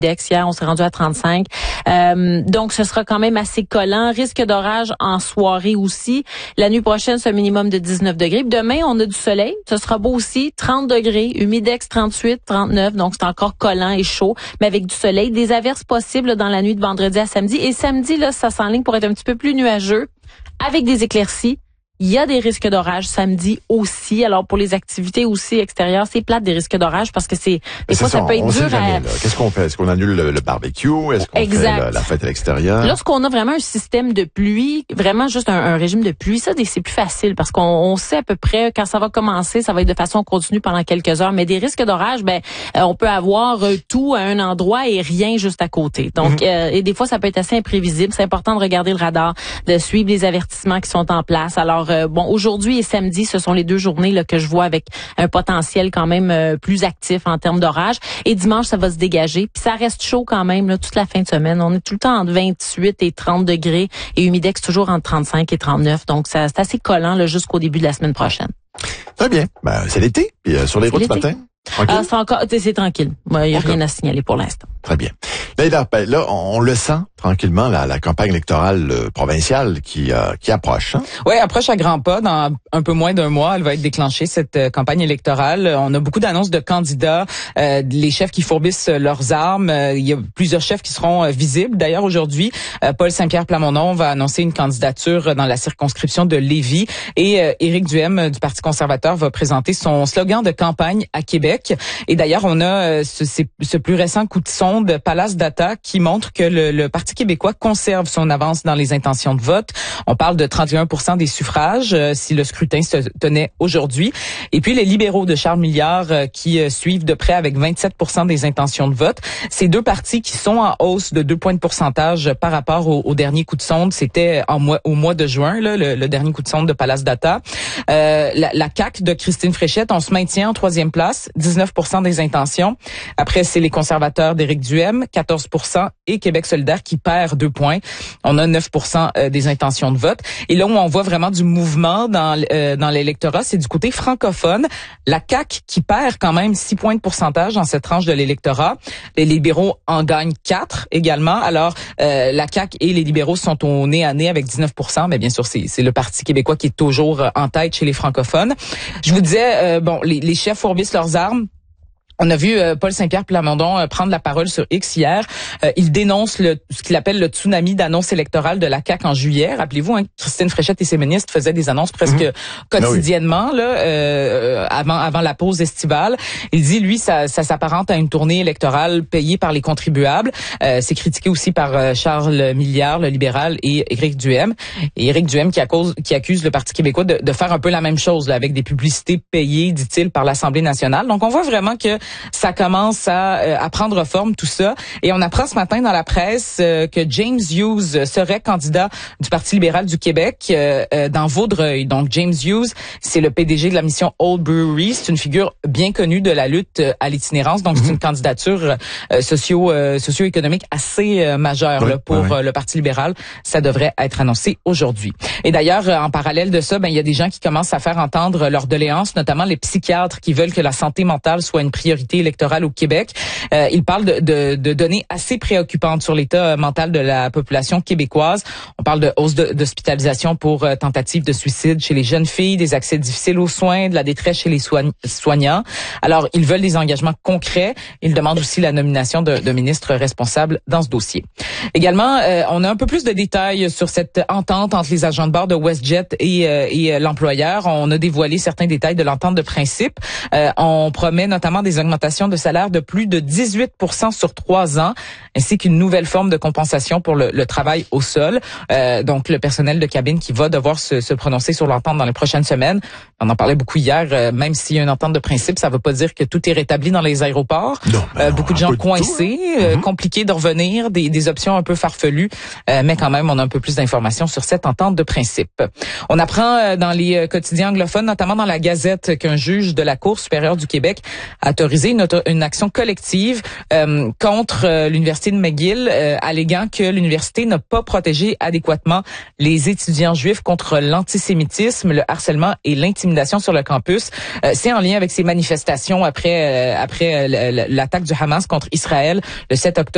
Hier, on s'est rendu à 35. Donc, ce sera quand même assez collant. Risque d'orage en soirée aussi. La nuit prochaine, c'est un minimum de 19 degrés. Demain, on a du soleil. Ce sera beau aussi. 30 degrés. Humidex 38, 39. Donc, c'est encore collant et chaud, mais avec du soleil. Des averses possibles dans la nuit de vendredi à samedi. Et samedi, là, ça s'enligne pour être un petit peu plus nuageux avec des éclaircies. Il y a des risques d'orage samedi aussi. Alors, pour les activités aussi extérieures, c'est plate des risques d'orage parce que des fois, ça peut être dur à... Qu'est-ce qu'on fait? Est-ce qu'on annule le barbecue? Est-ce qu'on fait la fête à l'extérieur? Lorsqu'on a vraiment un système de pluie, vraiment juste un régime de pluie, ça, c'est plus facile parce qu'on sait à peu près quand ça va commencer, ça va être de façon continue pendant quelques heures. Mais des risques d'orage, on peut avoir tout à un endroit et rien juste à côté. Donc, et des fois, ça peut être assez imprévisible. C'est important de regarder le radar, de suivre les avertissements qui sont en place. Alors, aujourd'hui et samedi, ce sont les deux journées là que je vois avec un potentiel quand même plus actif en termes d'orage. Et dimanche, ça va se dégager. Puis ça reste chaud quand même là toute la fin de semaine. On est tout le temps entre 28 et 30 degrés et humidex toujours entre 35 et 39. Donc, c'est assez collant là jusqu'au début de la semaine prochaine. Très bien. C'est l'été. Puis sur les routes ce matin? C'est tranquille. Il n'y a rien à signaler pour l'instant. Très bien. Là, on le sent tranquillement, la campagne électorale provinciale qui approche. Hein? Oui, approche à grands pas. Dans un peu moins d'un mois, elle va être déclenchée, cette campagne électorale. On a beaucoup d'annonces de candidats, les chefs qui fourbissent leurs armes. Il y a plusieurs chefs qui seront visibles. D'ailleurs, aujourd'hui, Paul Saint-Pierre Plamondon va annoncer une candidature dans la circonscription de Lévis. Et Éric Duhem du Parti conservateur va présenter son slogan de campagne à Québec. Et d'ailleurs, on a ce plus récent coup de sonde Palace Data qui montre que le Parti québécois conserve son avance dans les intentions de vote. On parle de 31% des suffrages si le scrutin se tenait aujourd'hui. Et puis les libéraux de Charles Milliard qui suivent de près avec 27% des intentions de vote. Ces deux partis qui sont en hausse de 2 points de pourcentage par rapport au dernier coup de sonde. C'était au mois de juin, là, le dernier coup de sonde de Palace Data. La CAQ de Christine Fréchette, on se maintient en troisième place, 19% des intentions. Après, c'est les conservateurs d'Éric Duhem, 14%, et Québec solidaire qui perd 2 points. On a 9% des intentions de vote. Et là où on voit vraiment du mouvement dans l'électorat, c'est du côté francophone. La CAQ qui perd quand même 6 points de pourcentage dans cette tranche de l'électorat. Les libéraux en gagnent 4 également. Alors, la CAQ et les libéraux sont au nez à nez avec 19%. Mais bien sûr, c'est le Parti québécois qui est toujours en tête chez les francophones. Je vous disais, les chefs fourbissent leurs armes. On a vu Paul Saint-Pierre Plamondon prendre la parole sur X hier. Il dénonce ce qu'il appelle le tsunami d'annonces électorales de la CAQ en juillet. Rappelez-vous, Christine Fréchette et ses ministres faisaient des annonces presque quotidiennement avant la pause estivale. Il dit, lui, ça s'apparente à une tournée électorale payée par les contribuables. C'est critiqué aussi par Charles Milliard, le libéral, et Éric Duhem. Et Éric Duhem qui accuse le Parti québécois de faire un peu la même chose là, avec des publicités payées, dit-il, par l'Assemblée nationale. Donc, on voit vraiment que ça commence à prendre forme, tout ça. Et on apprend ce matin dans la presse que James Hughes serait candidat du Parti libéral du Québec dans Vaudreuil. Donc, James Hughes, c'est le PDG de la mission Old Brewery. C'est une figure bien connue de la lutte à l'itinérance. Donc, c'est une candidature socio-économique assez majeure pour le Parti libéral. Ça devrait être annoncé aujourd'hui. Et d'ailleurs, en parallèle de ça, il y a des gens qui commencent à faire entendre leurs doléances, notamment les psychiatres qui veulent que la santé mentale soit une priorité électorale au Québec. Il parle de données assez préoccupantes sur l'état mental de la population québécoise. On parle de hausse d'hospitalisation pour tentative de suicide chez les jeunes filles, des accès difficiles aux soins, de la détresse chez les soignants. Alors, ils veulent des engagements concrets. Ils demandent aussi la nomination de ministres responsables dans ce dossier. Également, on a un peu plus de détails sur cette entente entre les agents de bord de WestJet et l'employeur. On a dévoilé certains détails de l'entente de principe. On promet notamment des augmentation de salaire de plus de 18% sur 3 ans, ainsi qu'une nouvelle forme de compensation pour le travail au sol. Donc, le personnel de cabine qui va devoir se prononcer sur l'entente dans les prochaines semaines. On en parlait beaucoup hier, même s'il y a une entente de principe, ça ne veut pas dire que tout est rétabli dans les aéroports. Non, beaucoup de gens coincés, compliqué de revenir, des options un peu farfelues, mais quand même, on a un peu plus d'informations sur cette entente de principe. On apprend dans les quotidiens anglophones, notamment dans la Gazette, qu'un juge de la Cour supérieure du Québec a autorisé une action collective contre l'Université de McGill, alléguant que l'université n'a pas protégé adéquatement les étudiants juifs contre l'antisémitisme, le harcèlement et l'intimidation sur le campus. C'est en lien avec ces manifestations après l'attaque du Hamas contre Israël le 7 octobre.